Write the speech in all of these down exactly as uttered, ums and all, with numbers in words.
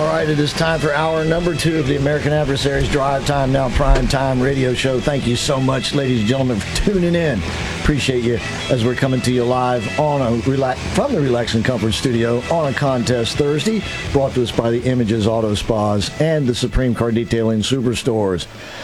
right, it is time for hour number two of the American Adversaries Drive Time Now Prime Time radio show. Thank you so much, ladies and gentlemen, for tuning in. Appreciate you as we're coming to you live on a relax from the Relax and Comfort Studio on a contest Thursday, brought to us by the Images Auto Spas and the Supreme Car Detailing Superstores.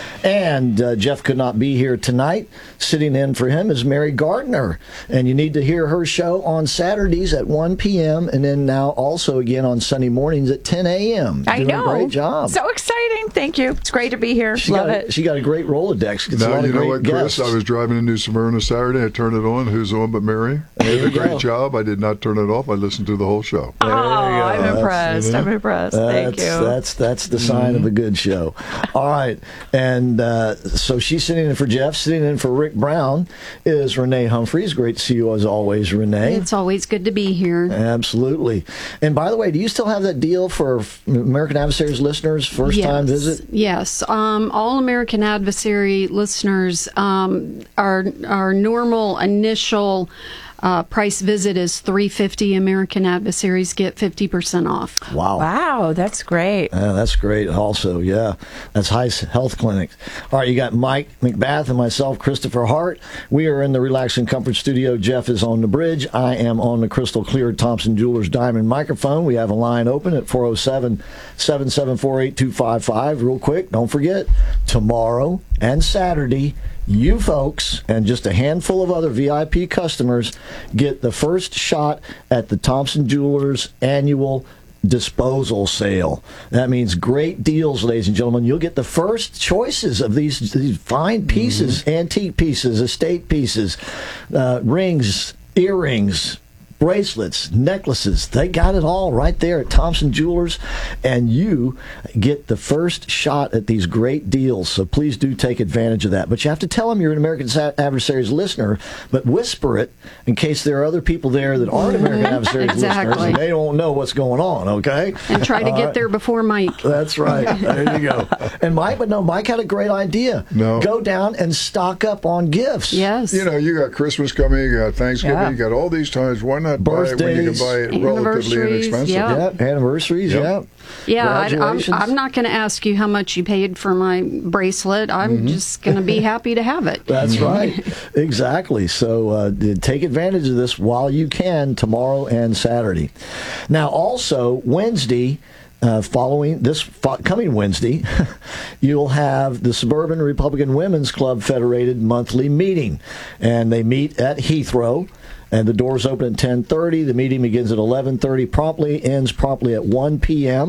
And uh, Jeff could not be here tonight. Sitting in for him is Mary Gardner. And you need to hear her show on Saturdays at one p.m. and then now also again on Sunday mornings at ten a.m. I Doing know. a great job. So exciting. Thank you. It's great to be here. She Love got, it. She got a great Rolodex. It's Now, you know what, guests. Chris? I was driving to New Smyrna Saturday. I turned it on. Who's on but Mary? I did a great go. job. I did not turn it off. I listened to the whole show. Oh, I'm That's- impressed. I'm impressed. Thank That's, you. that's that's the sign of a good show. All right, and uh, so she's sitting in for Jeff. Sitting in for Rick Brown is Renee Humphreys. Great to see you as always, Renee. It's always good to be here. Absolutely. And by the way, do you still have that deal for American Adversaries listeners, first yes. time visit? Yes. Um, all American Adversary listeners, um, our our normal initial uh, price visit is three hundred fifty dollars. American Adversaries get fifty percent off. Wow. Wow, that's great. Yeah, that's great also, yeah. That's Heiss Health Clinics. All right, you got Mike McBath and myself, Christopher Hart. We are in the Relax and Comfort Studio. Jeff is on the bridge. I am on the crystal clear Thompson Jewelers Diamond microphone. We have a line open at four oh seven, seven seven four, eight two five five. Real quick, don't forget, tomorrow and Saturday, you folks and just a handful of other V I P customers get the first shot at the Thompson Jewelers annual disposal sale. That means great deals, ladies and gentlemen. You'll get the first choices of these, these fine pieces, mm-hmm. antique pieces, estate pieces, uh, rings, earrings, bracelets, necklaces. They got it all right there at Thompson Jewelers, and you get the first shot at these great deals. So please do take advantage of that. But you have to tell them you're an American Adversaries listener, but whisper it in case there are other people there that aren't American Adversaries Exactly. listeners, and they don't know what's going on, okay? And try to All get right. there before Mike. That's right. There you go. And Mike, but no, Mike had a great idea. No. Go down and stock up on gifts. Yes. You know, you got Christmas coming, you got Thanksgiving, Yeah. you got all these times. Why not buy it when you can Birthdays, buy it relatively anniversaries, inexpensive? yeah. Yeah, anniversaries, Yep. yeah. Yeah, I, I'm, Graduations. I'm not going to ask you how much you paid for my bracelet. I'm Mm-hmm. just going to be happy to have it. That's right. Exactly. So uh, take advantage of this while you can tomorrow and Saturday. Now, also, Wednesday, uh, following this fo- coming Wednesday, you'll have the Suburban Republican Women's Club Federated monthly meeting. And they meet at Heathrow. And the doors open at ten thirty. The meeting begins at eleven thirty promptly, ends promptly at one p.m.